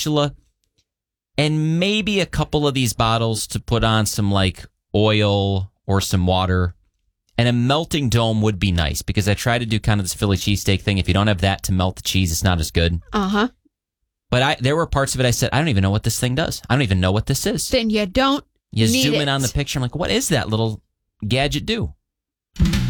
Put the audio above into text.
spatula, and maybe a couple of these bottles to put on some like oil or some water. And a melting dome would be nice because I try to do kind of this Philly cheesesteak thing. If you don't have that to melt the cheese, it's not as good. Uh-huh. But there were parts of it I said, I don't even know what this thing does. I don't even know what this is. Then you don't You need zoom in it. on the picture. I'm like, what is that little gadget do?